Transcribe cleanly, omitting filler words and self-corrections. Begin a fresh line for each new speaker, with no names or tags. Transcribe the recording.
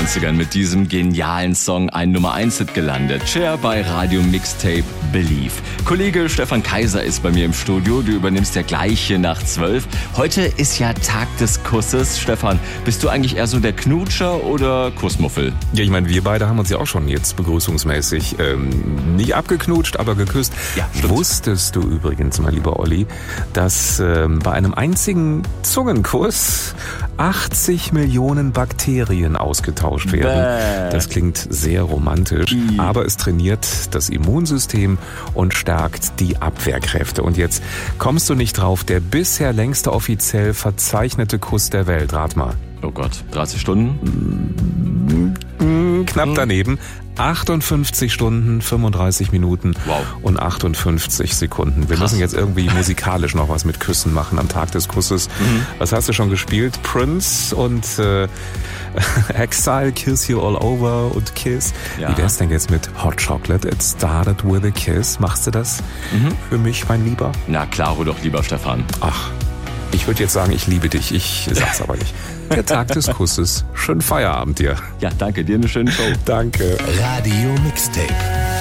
90ern mit diesem genialen Song ein Nummer-1-Hit gelandet. Cher bei Radio Mixtape Believe. Kollege Stefan Kaiser ist bei mir im Studio. Du übernimmst ja gleich hier nach 12. Heute ist ja Tag des Kusses. Stefan, bist du eigentlich eher so der Knutscher oder Kussmuffel?
Ja, ich meine, wir beide haben uns ja auch schon jetzt begrüßungsmäßig nicht abgeknutscht, aber geküsst.
Ja, stimmt.
Wusstest du übrigens, mein lieber Olli, dass bei einem einzigen Zungenkuss 80 Millionen Bakterien ausgetauscht werden? Das klingt sehr romantisch, aber es trainiert das Immunsystem und stärkt die Abwehrkräfte. Und jetzt kommst du nicht drauf, der bisher längste offiziell verzeichnete Kuss der Welt. Rat mal.
Oh Gott, 30 Stunden?
Knapp daneben. 58 Stunden, 35 Minuten und 58 Sekunden. Wir müssen jetzt irgendwie musikalisch noch was mit Küssen machen am Tag des Kusses. Was hast du schon gespielt? Prince und Exile, Kiss You All Over und Kiss. Ja. Wie wär's denn jetzt mit Hot Chocolate? It started with a kiss. Machst du das für mich, mein Lieber?
Na klaro doch, lieber Stefan.
Ach, ich würde jetzt sagen, ich liebe dich. Ich sag's aber nicht. Der Tag des Kusses. Schönen Feierabend dir.
Ja, danke. Dir eine schöne Show.
Danke.
Radio Mixtape.